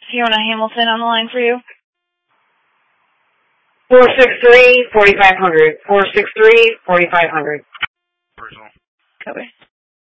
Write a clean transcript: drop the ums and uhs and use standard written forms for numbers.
Fiona Hamilton on the line for you. 463-4500. 463-4500. Personal. Copy.